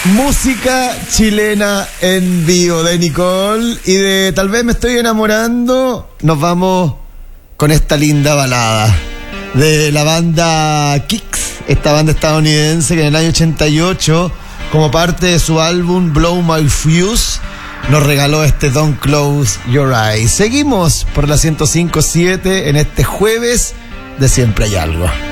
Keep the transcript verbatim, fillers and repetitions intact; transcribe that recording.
Música chilena en vivo de Nicole y de Tal vez me estoy enamorando. Nos vamos con esta linda balada de la banda Kicks, esta banda estadounidense que en el año ochenta y ocho, como parte de su álbum Blow My Fuse, nos regaló este Don't Close Your Eyes. Seguimos por la ciento cinco punto siete en este jueves de Siempre Hay Algo.